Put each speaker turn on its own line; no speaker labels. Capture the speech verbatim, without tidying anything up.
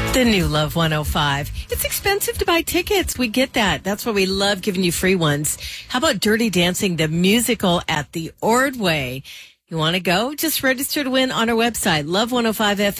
The new Love one oh five. It's expensive to buy tickets. We get that. That's why we love giving you free ones. How about Dirty Dancing, the musical at the Ordway? You want to go? Just register to win on our website, love one oh five F M.